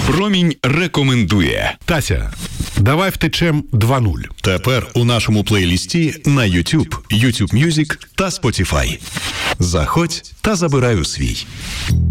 Промінь рекомендує. Тася, давай втечем 2.0. Тепер у нашому плейлісті на YouTube, YouTube Music та Spotify. Заходь та забирай у свій.